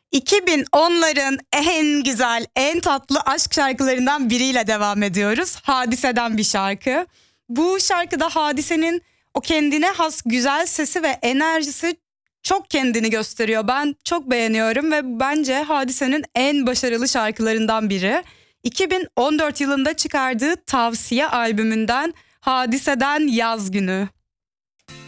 2010'ların en güzel, en tatlı aşk şarkılarından biriyle devam ediyoruz. Hadise'den bir şarkı. Bu şarkıda Hadise'nin o kendine has güzel sesi ve enerjisi çok kendini gösteriyor. Ben çok beğeniyorum ve bence Hadise'nin en başarılı şarkılarından biri. 2014 yılında çıkardığı Tavsiye albümünden Hadise'den Yaz Günü.